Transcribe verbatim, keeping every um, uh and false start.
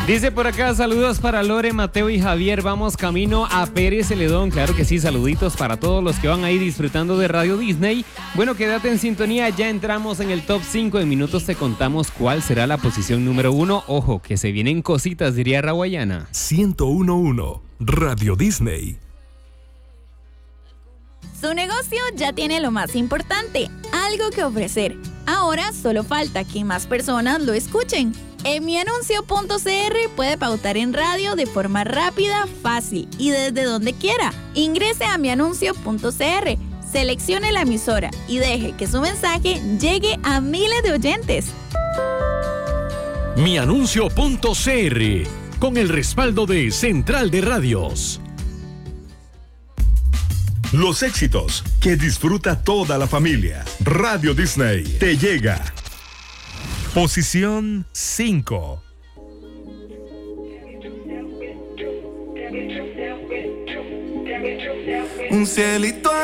Dice por acá, saludos para Lore, Mateo y Javier. Vamos camino a Pérez Celedón. Claro que sí, saluditos para todos los que van ahí disfrutando de Radio Disney. Bueno, quédate en sintonía, ya entramos en el top cinco. En minutos te contamos cuál será la posición número uno. Ojo, que se vienen cositas, diría Rawayana. ciento uno punto uno Radio Disney. Su negocio ya tiene lo más importante, algo que ofrecer. Ahora solo falta que más personas lo escuchen. En mianuncio punto c r puede pautar en radio de forma rápida, fácil y desde donde quiera. Ingrese a mianuncio punto c r, seleccione la emisora y deje que su mensaje llegue a miles de oyentes. mianuncio punto c r, con el respaldo de Central de Radios. Los éxitos que disfruta toda la familia. Radio Disney te llega. Posición cinco. Un cielito